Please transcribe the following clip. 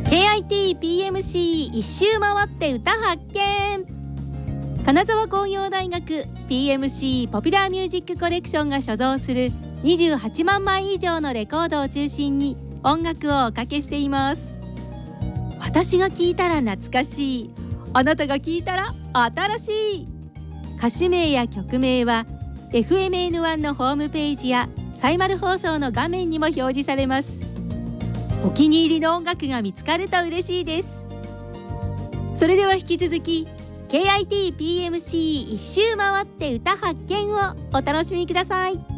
KIT-PMC 一周回って歌発見。金沢工業大学 PMC ポピュラーミュージックコレクションが所蔵する28万枚以上のレコードを中心に音楽をおかけしています。私が聴いたら懐かしい、あなたが聴いたら新しい。歌手名や曲名は FMN1 のホームページやサイマル放送の画面にも表示されます。お気に入りの音楽が見つかると嬉しいです。それでは引き続き KIT-PMC 一周回って歌発見をお楽しみください。